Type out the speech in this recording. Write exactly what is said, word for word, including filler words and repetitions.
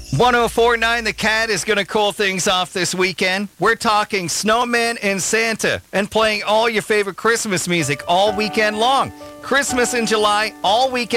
one oh four point nine The Cat is going to cool things off this weekend. We're talking Snowman and Santa and playing all your favorite Christmas music all weekend long. Christmas in July, all weekend.